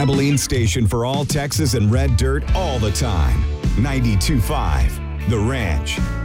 Abilene station for all Texas and Red Dirt all the time. 92.5 The Ranch.